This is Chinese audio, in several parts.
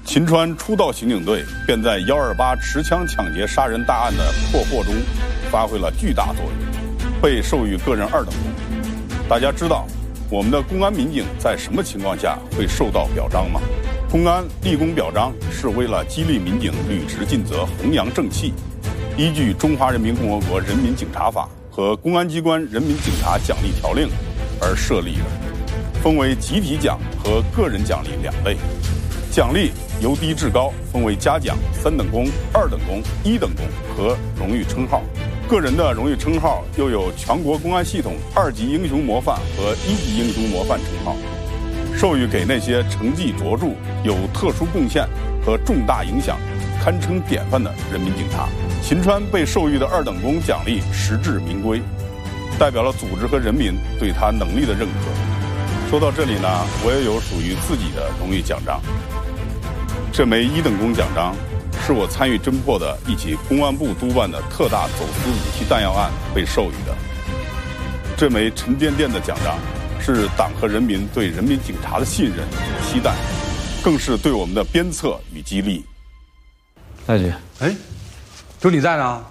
秦川初到刑警队，便在128持枪抢劫杀人大案的破获中发挥了巨大作用，被授予个人2等功。大家知道我们的公安民警在什么情况下会受到表彰吗？公安立功表彰是为了激励民警履职尽责、弘扬正气，依据《中华人民共和国人民警察法》和《公安机关人民警察奖励条令》而设立的，分为集体奖和个人奖励2类。奖励由低至高，分为嘉奖、3等功、2等功、1等功和荣誉称号。个人的荣誉称号又有全国公安系统2级英雄模范和1级英雄模范称号，授予给那些成绩卓著、有特殊贡献和重大影响、堪称典范的人民警察。秦川被授予的2等功奖励实至名归，代表了组织和人民对他能力的认可。说到这里呢，我也有属于自己的荣誉奖章。这枚1等功奖章是我参与侦破的一起公安部督办的特大走私武器弹药案被授予的。这枚沉甸甸的奖章是党和人民对人民警察的信任与期待，更是对我们的鞭策与激励。 大姐， 哎，就你在呢？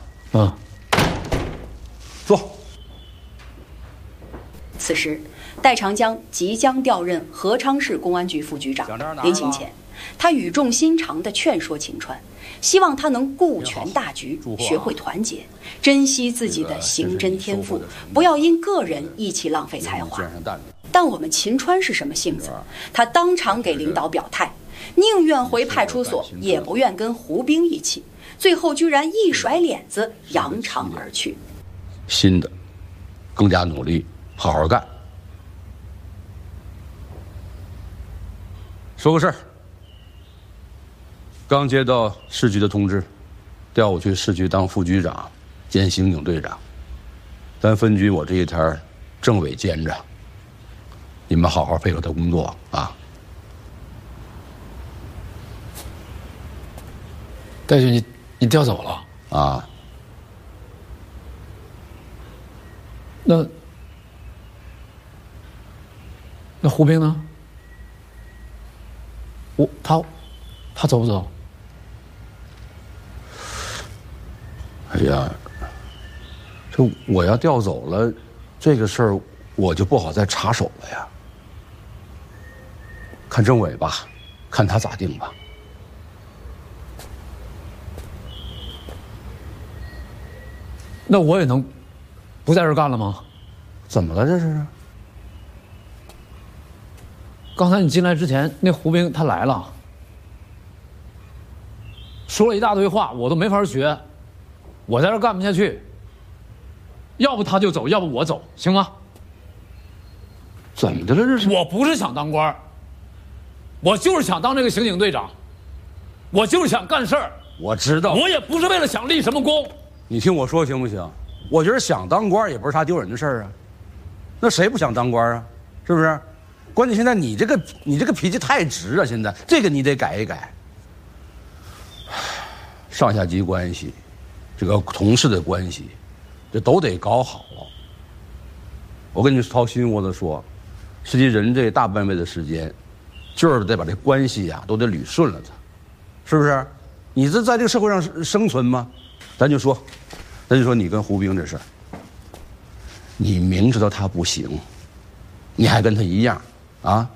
坐。 此时，戴长江即将调任合昌市公安局副局长。临行前，他语重心长地劝说秦川，希望他能顾全大局，学会团结，珍惜自己的刑侦天赋，不要因个人意气浪费才华。但我们秦川是什么性子？他当场给领导表态，宁愿回派出所，也不愿跟胡兵一起。最后居然一甩脸子，扬长而去。 新的，更加努力，好好干。说个事儿，刚接到市局的通知，调我去市局当副局长兼刑警队长，咱分局我这一摊政委兼着，你们好好配合他工作啊。 戴局，你调走了啊？ 那胡兵呢？他走不走？ 哎呀，这我要调走了，这个事儿我就不好再插手了呀。看政委吧，看他咋定吧。 那我也能不在这儿干了吗？ 怎么了这是？ 刚才你进来之前，那胡兵他来了，说了一大堆话，我都没法学，我在这儿干不下去。要不他就走，要不我走，行吗？ 怎么的了这是？ 我不是想当官，我就是想当这个刑警队长，我就是想干事儿。 我知道， 我也不是为了想立什么功。 你听我说行不行？我觉得想当官也不是啥丢人的事儿啊，那谁不想当官啊？是不是？关键现在你这个脾气太直啊！现在这个你得改一改。上下级关系，这个同事的关系，这都得搞好。我跟你掏心窝子说，实际人这大半辈子时间，就是得把这关系呀都得捋顺了它，是不是？你这在这个社会上生存吗？咱就说你跟胡兵这事儿，你明知道他不行，你还跟他一样啊？